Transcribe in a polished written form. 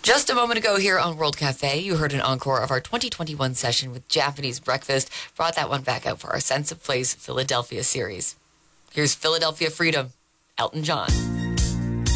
Just a moment ago here on World Cafe, you heard an encore of our 2021 session with Japanese Breakfast. Brought that one back out for our Sense of Place Philadelphia series. Here's Philadelphia Freedom, Elton John.